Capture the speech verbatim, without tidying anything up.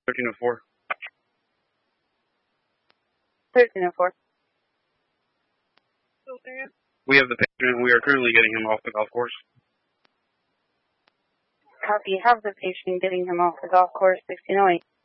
thirteen oh four. thirteen oh four. We have the patient. We are currently getting him off the golf course. Copy. Have the patient getting him off the golf course, sixteen oh eight.